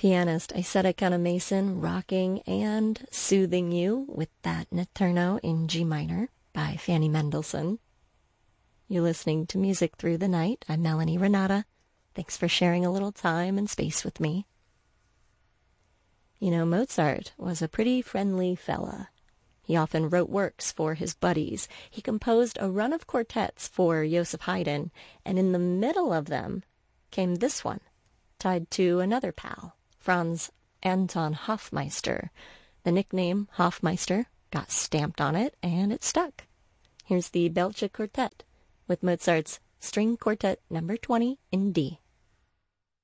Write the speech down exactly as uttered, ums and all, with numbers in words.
Pianist Isetta Mason rocking and soothing you with that Notturno in G minor by Fanny Mendelssohn. You're listening to Music Through the Night. I'm Melanie Renata. Thanks for sharing a little time and space with me. You know, Mozart was a pretty friendly fella. He often wrote works for his buddies. He composed a run of quartets for Joseph Haydn, and in the middle of them came this one, tied to another pal, Franz Anton Hofmeister. The nickname Hofmeister got stamped on it, and it stuck. Here's the Belgian Quartet with Mozart's String Quartet number twenty in D.